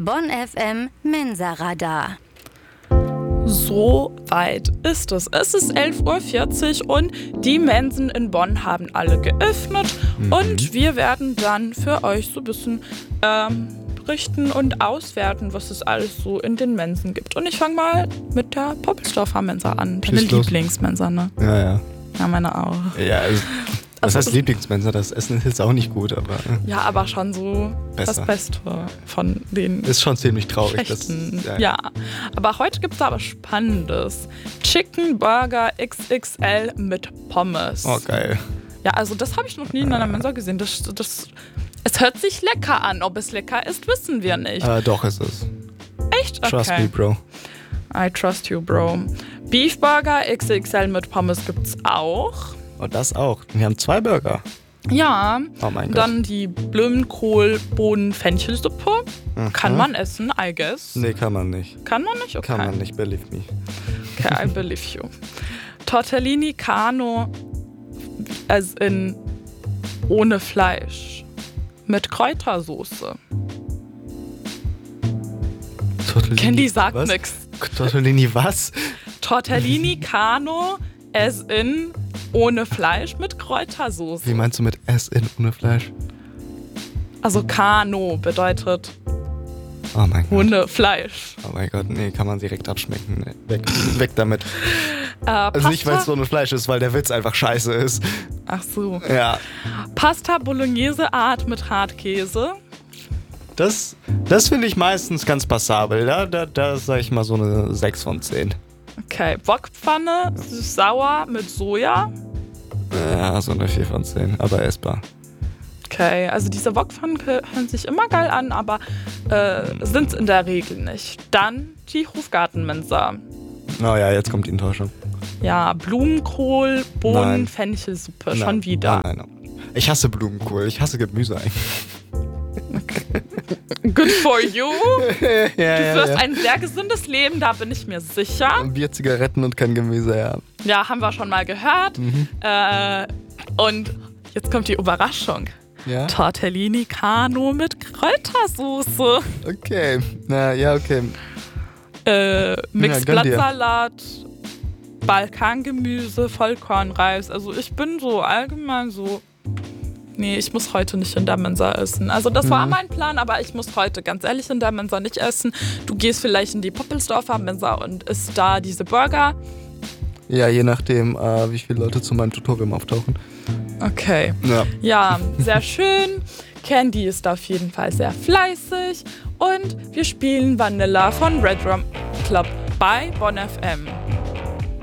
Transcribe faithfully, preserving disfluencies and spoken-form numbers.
Bonn F M Mensa-Radar. So weit ist es. Es ist elf Uhr vierzig und die Mensen in Bonn haben alle geöffnet. Mhm. Und wir werden dann für euch so ein bisschen ähm, berichten und auswerten, was es alles so in den Mensen gibt. Und ich fange mal mit der Poppelsdorfer Mensa an. Deine Lieblingsmensa, ne? Ja, ja. Ja, meine auch. Ja, also, das heißt Lieblingsmensa, das Essen ist jetzt auch nicht gut, aber... Ja, aber schon so besser. Das Beste von den... Ist schon ziemlich traurig. Das, ja. ja, aber heute gibt es aber Spannendes. Chicken Burger X X L mit Pommes. Oh, geil. Ja, also das habe ich noch nie in einer Mensa gesehen. Das, das, es hört sich lecker an. Ob es lecker ist, wissen wir nicht. Äh, doch, ist es. Echt? Okay. Trust me, Bro. I trust you, Bro. Beef Burger X X L mit Pommes gibt's auch. Oh, das auch. Wir haben zwei Burger. Ja. Oh mein Gott. Dann die Blumenkohl-Bohnen-Fenchelsuppe. Mhm. Kann man essen, I guess. Nee, kann man nicht. Kann man nicht? Okay. Kann man nicht, believe me. Okay, I believe you. Tortellini Carno, also in ohne Fleisch. Mit Kräutersoße. Tortellini, Candy sagt was? nix. Tortellini was? Tortellini Carno, as in ohne Fleisch mit Kräutersoße. Wie meinst du mit as in ohne Fleisch? Also Carno bedeutet oh mein Gott. ohne Fleisch. Oh mein Gott, nee, kann man direkt abschmecken. Nee, weg, weg damit. Äh, also nicht, weil es ohne Fleisch ist, weil der Witz einfach scheiße ist. Ach so. Ja. Pasta Bolognese Art mit Hartkäse. Das, das finde ich meistens ganz passabel. Da, da, da sage ich mal so eine sechs von zehn. Okay, Wokpfanne, sauer mit Soja. Ja, so eine vier von zehn, aber essbar. Okay, also diese Wokpfannen hören sich immer geil an, aber äh, sind es in der Regel nicht. Dann die Hofgartenmensa. Oh ja, jetzt kommt die Enttäuschung. Ja, Blumenkohl, Bohnen, Nein. Fenchelsuppe, Nein. schon wieder. Nein, nein, nein. Ich hasse Blumenkohl, ich hasse Gemüse eigentlich. Good for you. ja, Du ja, wirst ja. ein sehr gesundes Leben, da bin ich mir sicher. Bier, Zigaretten und kein Gemüse, ja. Ja, haben wir schon mal gehört. Mhm. Äh, und jetzt kommt die Überraschung. Ja? Tortellini Carno mit Kräutersoße. Okay, na ja, okay. Äh, Mixed Ja, gönn dir. Blattsalat, Balkangemüse, Vollkornreis. Also ich bin so allgemein so... Nee, ich muss heute nicht in der Mensa essen. Also das war Mhm. mein Plan, aber ich muss heute ganz ehrlich in der Mensa nicht essen. Du gehst vielleicht in die Poppelsdorfer Mensa und isst da diese Burger. Ja, je nachdem, äh, wie viele Leute zu meinem Tutorium auftauchen. Okay. Ja. Ja, sehr schön. Candy ist auf jeden Fall sehr fleißig. Und wir spielen Vanilla von Red Rum Club bei Bonn F M.